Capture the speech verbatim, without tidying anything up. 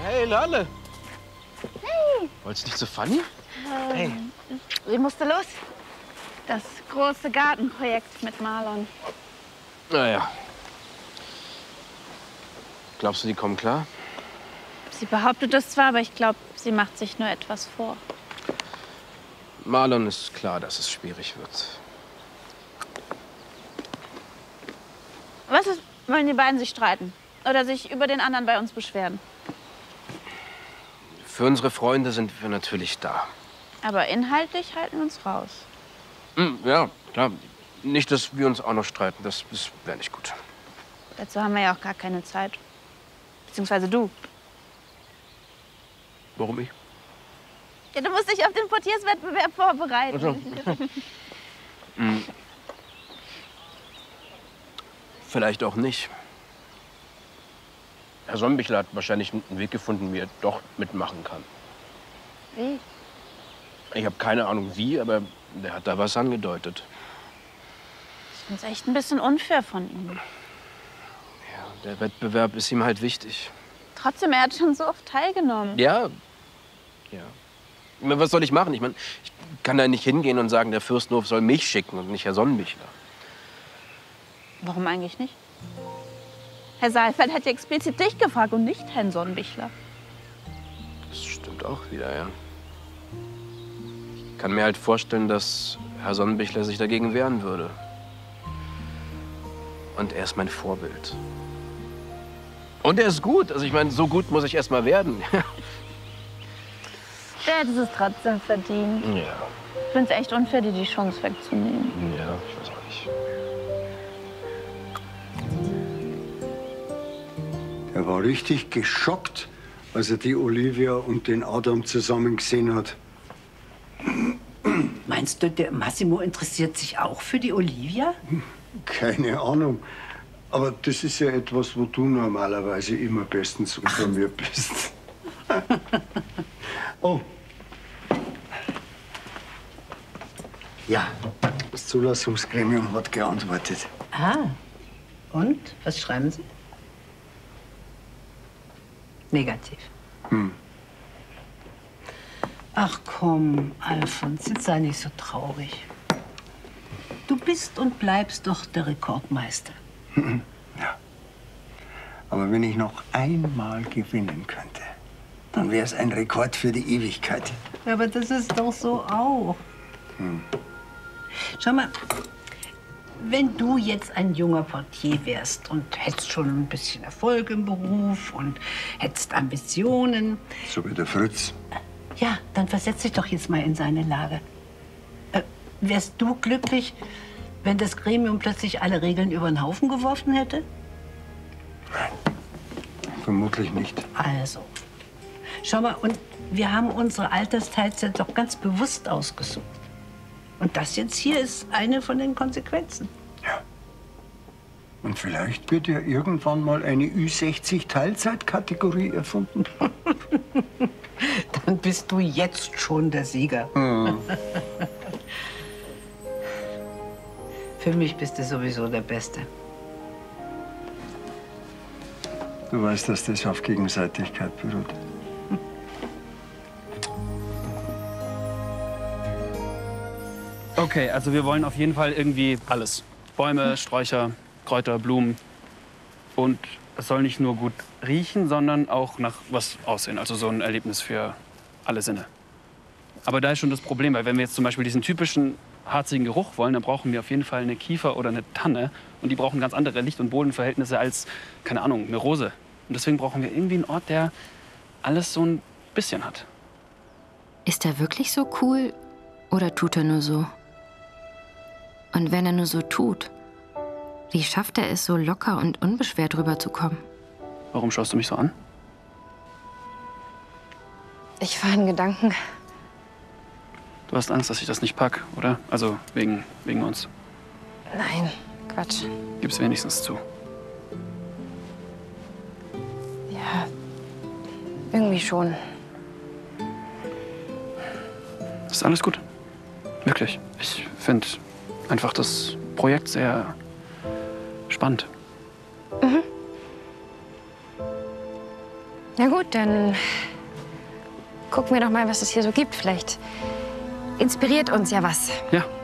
Hey, Lalle. Hey. Wollt's nicht so funny? Ähm, hey. Sie musste los. Das große Gartenprojekt mit Marlon. Naja. Glaubst du, die kommen klar? Sie behauptet es zwar, aber ich glaube, sie macht sich nur etwas vor. Marlon ist klar, dass es schwierig wird. Was ist, wollen die beiden sich streiten? Oder sich über den anderen bei uns beschweren? Für unsere Freunde sind wir natürlich da. Aber inhaltlich halten wir uns raus. Hm, ja, klar. Nicht, dass wir uns auch noch streiten. Das, das wäre nicht gut. Dazu haben wir ja auch gar keine Zeit. Beziehungsweise du. Warum ich? Ja, du musst dich auf den Portierswettbewerb vorbereiten. Also. hm. Vielleicht auch nicht. Herr Sonnenbichler hat wahrscheinlich einen Weg gefunden, wie er doch mitmachen kann. Wie? Ich habe keine Ahnung wie, aber der hat da was angedeutet. Ich finde es echt ein bisschen unfair von ihm. Ja, der Wettbewerb ist ihm halt wichtig. Trotzdem, er hat schon so oft teilgenommen. Ja, ja. Ich meine, was soll ich machen? Ich meine, ich kann da nicht hingehen und sagen, der Fürstenhof soll mich schicken und nicht Herr Sonnenbichler. Warum eigentlich nicht? Herr Saalfeld hat ja explizit dich gefragt und nicht Herrn Sonnenbichler. Das stimmt auch wieder, ja. Ich kann mir halt vorstellen, dass Herr Sonnenbichler sich dagegen wehren würde. Und er ist mein Vorbild. Und er ist gut. Also ich meine, so gut muss ich erst mal werden. Der hätte es trotzdem verdient. Ja. Ich finde es echt unfair, dir die Chance wegzunehmen. Ja, ich weiß auch nicht. Er war richtig geschockt, als er die Olivia und den Adam zusammen gesehen hat. Meinst du, der Massimo interessiert sich auch für die Olivia? Keine Ahnung. Aber das ist ja etwas, wo du normalerweise immer bestens informiert bist. Oh. Ja, das Zulassungsgremium hat geantwortet. Ah. Und? Was schreiben Sie? Negativ. Hm. Ach komm, Alfons, jetzt sei nicht so traurig. Du bist und bleibst doch der Rekordmeister. Ja. Aber wenn ich noch einmal gewinnen könnte, dann wäre es ein Rekord für die Ewigkeit. Ja, aber das ist doch so auch. Hm. Schau mal, wenn du jetzt ein junger Portier wärst und hättest schon ein bisschen Erfolg im Beruf und hättest Ambitionen. So wie der Fritz. Ja, dann versetz dich doch jetzt mal in seine Lage. Äh, wärst du glücklich, wenn das Gremium plötzlich alle Regeln über den Haufen geworfen hätte? Nein, vermutlich nicht. Also, schau mal, und wir haben unsere Altersteilzeit doch ganz bewusst ausgesucht. Und das jetzt hier ist eine von den Konsequenzen. Ja. Und vielleicht wird ja irgendwann mal eine Ü sechzig Teilzeitkategorie erfunden. Dann bist du jetzt schon der Sieger. Hm. Für mich bist du sowieso der Beste. Du weißt, dass das auf Gegenseitigkeit beruht. Okay, also wir wollen auf jeden Fall irgendwie alles. Bäume, Sträucher, Kräuter, Blumen. Und es soll nicht nur gut riechen, sondern auch nach was aussehen. Also so ein Erlebnis für alle Sinne. Aber da ist schon das Problem, weil wenn wir jetzt zum Beispiel diesen typischen harzigen Geruch wollen, dann brauchen wir auf jeden Fall eine Kiefer oder eine Tanne. Und die brauchen ganz andere Licht- und Bodenverhältnisse als, keine Ahnung, eine Rose. Und deswegen brauchen wir irgendwie einen Ort, der alles so ein bisschen hat. Ist er wirklich so cool oder tut er nur so? Und wenn er nur so tut, wie schafft er es, so locker und unbeschwert rüberzukommen? Warum schaust du mich so an? Ich war in Gedanken. Du hast Angst, dass ich das nicht pack, oder? Also wegen, wegen uns. Nein, Quatsch. Gib's wenigstens zu. Ja, irgendwie schon. Ist alles gut. Wirklich. Ich finde einfach das Projekt sehr spannend. Mhm. Na gut, dann gucken wir doch mal, was es hier so gibt. Vielleicht inspiriert uns ja was. Ja.